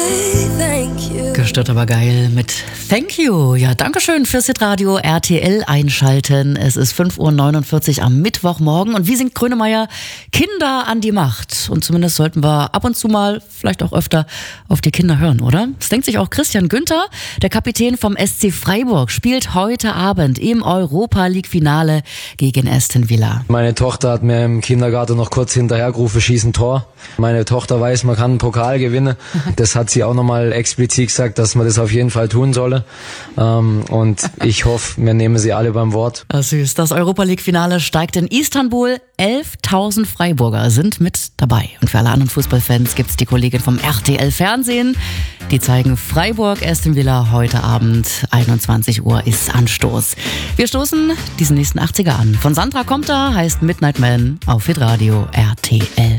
Gestört aber geil mit Thank You. Ja, dankeschön fürs Hitradio RTL einschalten. Es ist 5:49 Uhr am Mittwochmorgen und wie singt Grönemeyer? Kinder an die Macht. Und zumindest sollten wir ab und zu mal, vielleicht auch öfter, auf die Kinder hören, oder? Das denkt sich auch Christian Günther. Der Kapitän vom SC Freiburg spielt heute Abend im Europa-League-Finale gegen Aston Villa. Meine Tochter hat mir im Kindergarten noch kurz hinterhergerufen, schieß ein Tor. Meine Tochter weiß, man kann einen Pokal gewinnen. Das hat sie auch nochmal explizit gesagt, dass man das auf jeden Fall tun solle. Und ich hoffe, wir nehmen sie alle beim Wort. Süß. Das Europa-League-Finale steigt in Istanbul. 11.000 Freiburger sind mit dabei. Und für alle anderen Fußballfans gibt's die Kollegin vom RTL Fernsehen. Die zeigen Freiburg Aston Villa heute Abend. 21 Uhr ist Anstoß. Wir stoßen diesen nächsten 80er an. Von Sandra kommt da, heißt Midnight Man auf Hitradio RTL.